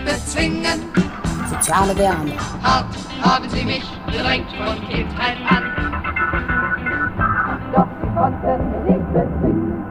bezwingen. Soziale Wärme. Hart haben sie mich gedrängt von Kindheit an. Doch sie konnten mich bezwingen.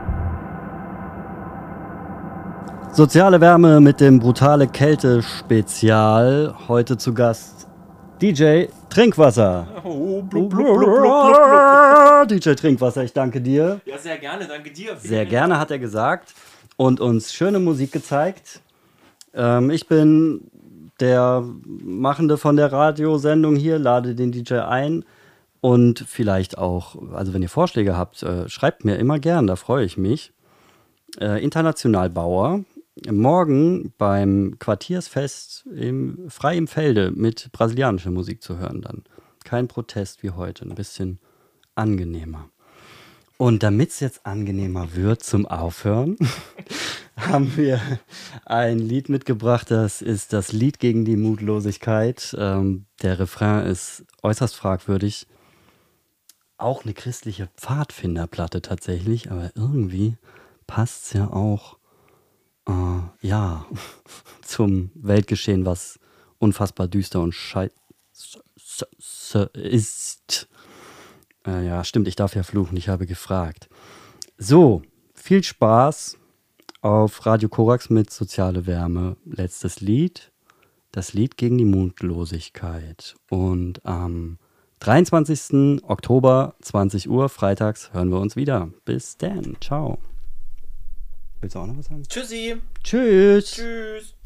Soziale Wärme mit dem brutale Kälte-Spezial. Heute zu Gast DJ Trinkwasser. Oh, blub, blub, blub, blub, blub. DJ Trinkwasser, ich danke dir. Ja, sehr gerne, danke dir. Sehr gerne, hat er gesagt. Und uns schöne Musik gezeigt. Ich bin der Machende von der Radiosendung hier, lade den DJ ein. Und vielleicht auch, also wenn ihr Vorschläge habt, schreibt mir immer gern, da freue ich mich. Internationalbauer. Morgen beim Quartiersfest frei im Felde mit brasilianischer Musik zu hören dann. Kein Protest wie heute, ein bisschen angenehmer. Und damit es jetzt angenehmer wird zum Aufhören, haben wir ein Lied mitgebracht, das ist das Lied gegen die Mutlosigkeit. Der Refrain ist äußerst fragwürdig. Auch eine christliche Pfadfinderplatte tatsächlich, aber irgendwie passt es ja auch zum Weltgeschehen, was unfassbar düster und scheiße ist. Ja, stimmt, ich darf ja fluchen, ich habe gefragt. So, viel Spaß auf Radio Korax mit Soziale Wärme. Letztes Lied, das Lied gegen die Mutlosigkeit. Und am 23. Oktober, 20 Uhr, freitags, hören wir uns wieder. Bis dann, ciao. Willst du auch noch was sagen? Tschüssi. Tschüss. Tschüss.